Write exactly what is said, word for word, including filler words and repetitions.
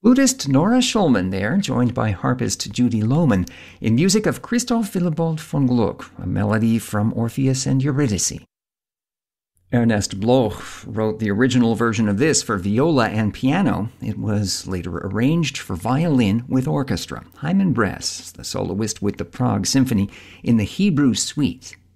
Oudist Nora Schulman there, joined by harpist Judy Lohman, in music of Christoph Willibald von Gluck, a melody from Orpheus and Eurydice. Ernest Bloch wrote the original version of this for viola and piano. It was later arranged for violin with orchestra. Hyman Bress, the soloist with the Prague Symphony, in the Hebrew Suite.